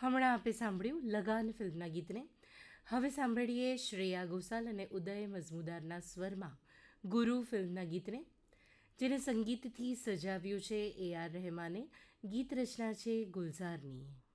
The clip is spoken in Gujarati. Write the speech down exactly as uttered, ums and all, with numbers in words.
હમણાં આપે સાંભળ્યું લગાન ફિલ્મના ગીતને. હવે સાંભળીએ શ્રેયા ઘોષાલ અને ઉદય મઝમુદારના સ્વરમાં ગુરુ ફિલ્મના ગીતને, જેને સંગીતથી સજાવ્યું છે એ આર રહેમાને. ગીત રચના છે ગુલઝારની.